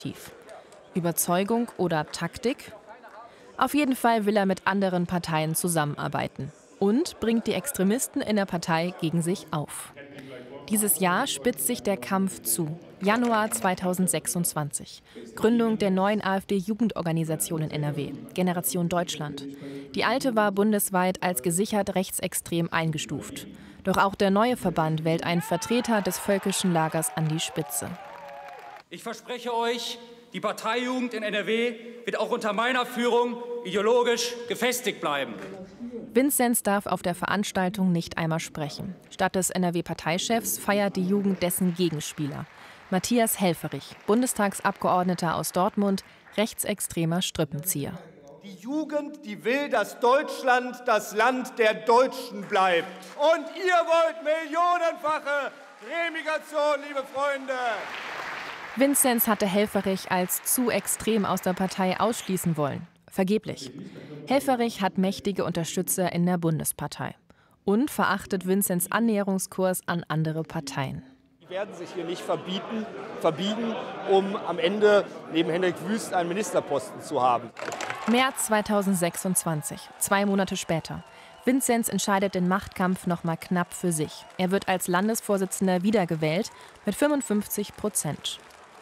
Überzeugung oder Taktik? Auf jeden Fall will er mit anderen Parteien zusammenarbeiten und bringt die Extremisten in der Partei gegen sich auf. Dieses Jahr spitzt sich der Kampf zu. Januar 2026. Gründung der neuen AfD-Jugendorganisation in NRW, Generation Deutschland. Die alte war bundesweit als gesichert rechtsextrem eingestuft. Doch auch der neue Verband wählt einen Vertreter des völkischen Lagers an die Spitze. Ich verspreche euch, die Parteijugend in NRW wird auch unter meiner Führung ideologisch gefestigt bleiben. Vinzenz darf auf der Veranstaltung nicht einmal sprechen. Statt des NRW-Parteichefs feiert die Jugend dessen Gegenspieler. Matthias Helfferich, Bundestagsabgeordneter aus Dortmund, rechtsextremer Strippenzieher. Die Jugend, die will, dass Deutschland das Land der Deutschen bleibt. Und ihr wollt millionenfache Remigration, liebe Freunde. Vinzenz hatte Helfferich als zu extrem aus der Partei ausschließen wollen. Vergeblich. Helfferich hat mächtige Unterstützer in der Bundespartei und verachtet Vinzenz' Annäherungskurs an andere Parteien. Die werden sich hier nicht verbiegen, um am Ende neben Henrik Wüst einen Ministerposten zu haben. März 2026, 2 Monate später. Vinzenz entscheidet den Machtkampf noch mal knapp für sich. Er wird als Landesvorsitzender wiedergewählt mit 55%.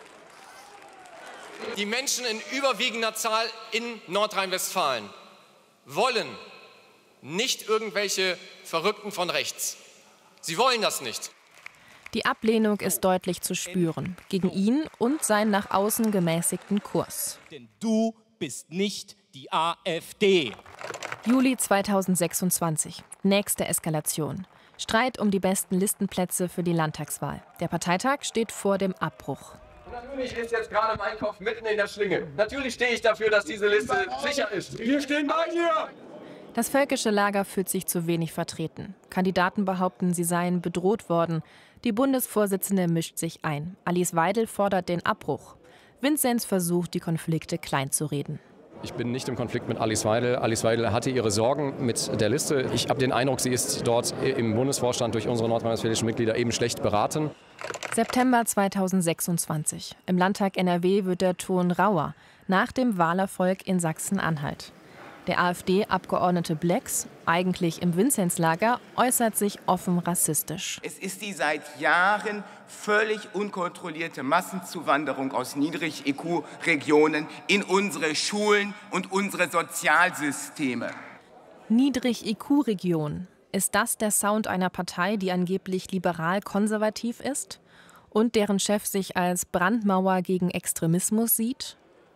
Die Menschen in überwiegender Zahl in Nordrhein-Westfalen wollen nicht irgendwelche Verrückten von rechts. Sie wollen das nicht. Die Ablehnung ist deutlich zu spüren gegen ihn und seinen nach außen gemäßigten Kurs. Denn du bist nicht die AfD. Juli 2026. Nächste Eskalation. Streit um die besten Listenplätze für die Landtagswahl. Der Parteitag steht vor dem Abbruch. Natürlich ist jetzt gerade mein Kopf mitten in der Schlinge. Natürlich stehe ich dafür, dass diese Liste sicher ist. Wir stehen bei dir! Das völkische Lager fühlt sich zu wenig vertreten. Kandidaten behaupten, sie seien bedroht worden. Die Bundesvorsitzende mischt sich ein. Alice Weidel fordert den Abbruch. Vinzenz versucht, die Konflikte kleinzureden. Ich bin nicht im Konflikt mit Alice Weidel. Alice Weidel hatte ihre Sorgen mit der Liste. Ich habe den Eindruck, sie ist dort im Bundesvorstand durch unsere nordrhein-westfälischen Mitglieder eben schlecht beraten. September 2026. Im Landtag NRW wird der Ton rauer nach dem Wahlerfolg in Sachsen-Anhalt. Der AfD-Abgeordnete Blex, eigentlich im Vinzenz-Lager, äußert sich offen rassistisch. Es ist die seit Jahren völlig unkontrollierte Massenzuwanderung aus Niedrig-IQ-Regionen in unsere Schulen und unsere Sozialsysteme. Niedrig-IQ-Region. Ist das der Sound einer Partei, die angeblich liberal-konservativ ist und deren Chef sich als Brandmauer gegen Extremismus sieht?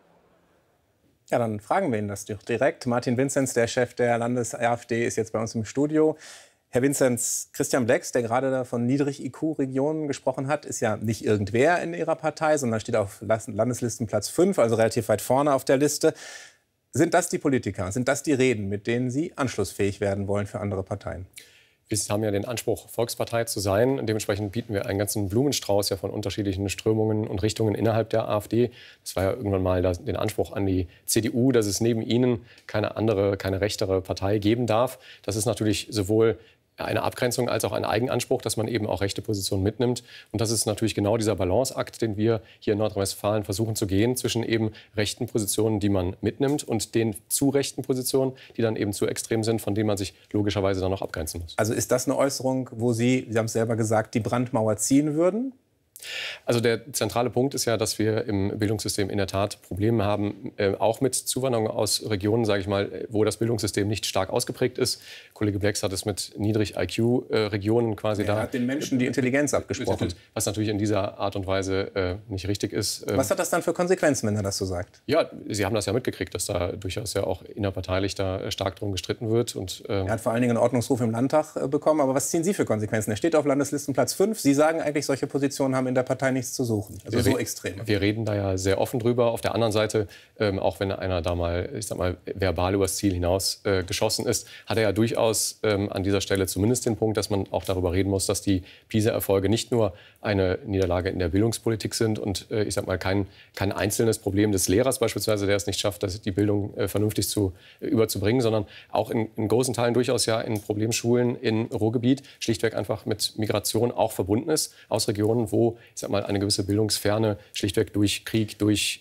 Ja, dann fragen wir ihn das doch direkt. Martin Vinzenz, der Chef der Landes-AfD, ist jetzt bei uns im Studio. Herr Vinzenz, Christian Blex, der gerade von Niedrig-IQ-Regionen gesprochen hat, ist ja nicht irgendwer in Ihrer Partei, sondern steht auf Landeslistenplatz 5, also relativ weit vorne auf der Liste. Sind das die Politiker, sind das die Reden, mit denen Sie anschlussfähig werden wollen für andere Parteien? Wir haben ja den Anspruch, Volkspartei zu sein. Und dementsprechend bieten wir einen ganzen Blumenstrauß ja von unterschiedlichen Strömungen und Richtungen innerhalb der AfD. Das war ja irgendwann mal den Anspruch an die CDU, dass es neben ihnen keine andere, keine rechtere Partei geben darf. Das ist natürlich sowohl eine Abgrenzung als auch ein Eigenanspruch, dass man eben auch rechte Positionen mitnimmt. Und das ist natürlich genau dieser Balanceakt, den wir hier in Nordrhein-Westfalen versuchen zu gehen, zwischen eben rechten Positionen, die man mitnimmt, und den zu rechten Positionen, die dann eben zu extrem sind, von denen man sich logischerweise dann noch abgrenzen muss. Also ist das eine Äußerung, wo Sie haben es selber gesagt, die Brandmauer ziehen würden? Also der zentrale Punkt ist ja, dass wir im Bildungssystem in der Tat Probleme haben, auch mit Zuwanderung aus Regionen, sage ich mal, wo das Bildungssystem nicht stark ausgeprägt ist. Kollege Blex hat es mit Niedrig-IQ-Regionen quasi da. Er hat den Menschen die Intelligenz abgesprochen. Was natürlich in dieser Art und Weise nicht richtig ist. Was hat das dann für Konsequenzen, wenn er das so sagt? Ja, Sie haben das ja mitgekriegt, dass da durchaus ja auch innerparteilich da stark drum gestritten wird. Und, er hat vor allen Dingen einen Ordnungsruf im Landtag bekommen. Aber was ziehen Sie für Konsequenzen? Er steht auf Landeslistenplatz 5. Sie sagen eigentlich, solche Positionen haben in der Partei nichts zu suchen. Also so extrem. Wir reden da ja sehr offen drüber. Auf der anderen Seite, auch wenn einer da mal, ich sag mal, verbal übers Ziel hinaus geschossen ist, hat er ja durchaus an dieser Stelle zumindest den Punkt, dass man auch darüber reden muss, dass die PISA-Erfolge nicht nur eine Niederlage in der Bildungspolitik sind und ich sag mal kein einzelnes Problem des Lehrers beispielsweise, der es nicht schafft, die Bildung vernünftig überzubringen, sondern auch in großen Teilen durchaus ja in Problemschulen im Ruhrgebiet schlichtweg einfach mit Migration auch verbunden ist, aus Regionen, wo, ich sag mal, eine gewisse Bildungsferne schlichtweg durch Krieg, durch